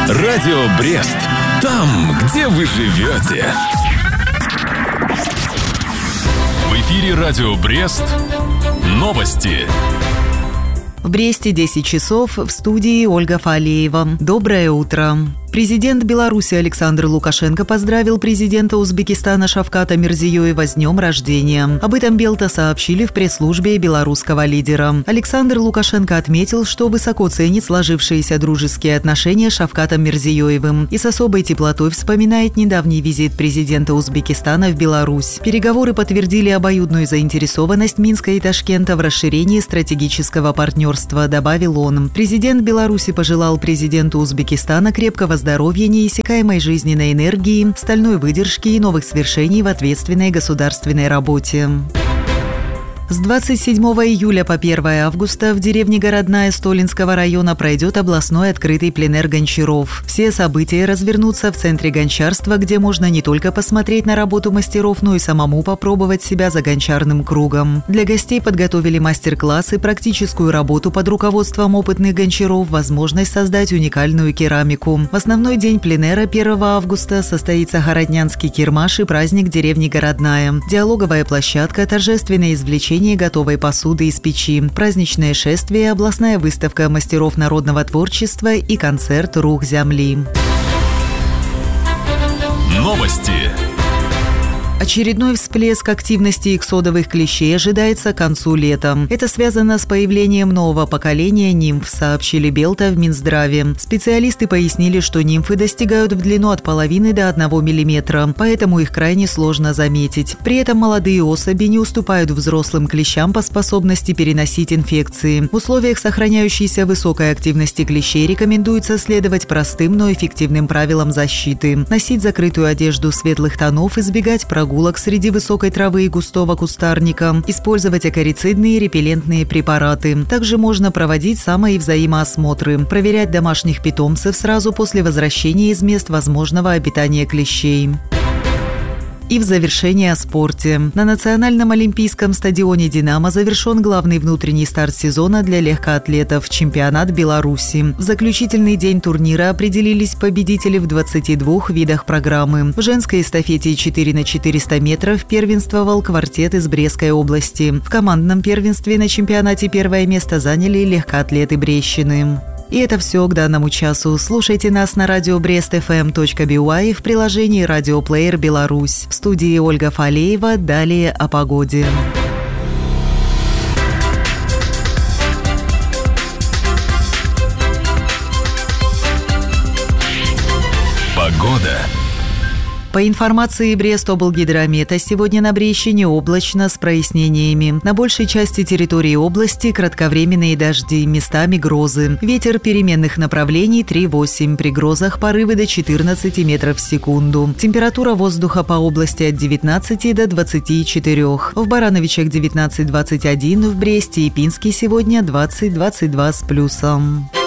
Радио Брест. Там, где вы живете. В эфире Радио Брест. Новости. В Бресте 10 часов, в студии Ольга Фалеева. Доброе утро. Президент Беларуси Александр Лукашенко поздравил президента Узбекистана Шавката Мирзиёева с днем рождения. Об этом Белта сообщили в пресс-службе белорусского лидера. Александр Лукашенко отметил, что высоко ценит сложившиеся дружеские отношения с Шавкатом Мирзиёевым и с особой теплотой вспоминает недавний визит президента Узбекистана в Беларусь. Переговоры подтвердили обоюдную заинтересованность Минска и Ташкента в расширении стратегического партнерства, добавил он. Президент Беларуси пожелал президенту Узбекистана крепкого здоровья, неиссякаемой жизненной энергии, стальной выдержки и новых свершений в ответственной государственной работе. С 27 июля по 1 августа в деревне Городная Столинского района пройдет областной открытый пленэр гончаров. Все события развернутся в центре гончарства, где можно не только посмотреть на работу мастеров, но и самому попробовать себя за гончарным кругом. Для гостей подготовили мастер-классы, практическую работу под руководством опытных гончаров, возможность создать уникальную керамику. В основной день пленэра 1 августа состоится городнянский кирмаш и праздник деревни Городная. Диалоговая площадка, торжественное извлечение готовой посуды из печи, праздничное шествие, областная выставка мастеров народного творчества и концерт «Рух земли». Новости. Очередной всплеск активности иксодовых клещей ожидается к концу лета. Это связано с появлением нового поколения нимф, сообщили Белта в Минздраве. Специалисты пояснили, что нимфы достигают в длину от половины до 1 мм, поэтому их крайне сложно заметить. При этом молодые особи не уступают взрослым клещам по способности переносить инфекции. В условиях сохраняющейся высокой активности клещей рекомендуется следовать простым, но эффективным правилам защиты. Носить закрытую одежду светлых тонов, избегать прогулок среди высокой травы и густого кустарника, использовать акарицидные и репеллентные препараты. Также можно проводить само- и взаимоосмотры, проверять домашних питомцев сразу после возвращения из мест возможного обитания клещей. И в завершение о спорте. На Национальном олимпийском стадионе «Динамо» завершен главный внутренний старт сезона для легкоатлетов – чемпионат Беларуси. В заключительный день турнира определились победители в 22 видах программы. В женской эстафете 4 на 400 метров первенствовал квартет из Брестской области. В командном первенстве на чемпионате первое место заняли легкоатлеты Брещины. И это все к данному часу. Слушайте нас на радио brestfm.by в приложении «Радиоплеер Беларусь». В студии Ольга Фалеева. Далее о погоде. Погода. По информации Брестоблгидромета, сегодня на Брещине облачно с прояснениями. На большей части территории области кратковременные дожди, местами грозы. Ветер переменных направлений 3,8, при грозах порывы до 14 метров в секунду. Температура воздуха по области от 19 до 24. В Барановичах 19-21, в Бресте и Пинске сегодня 20-22 с плюсом.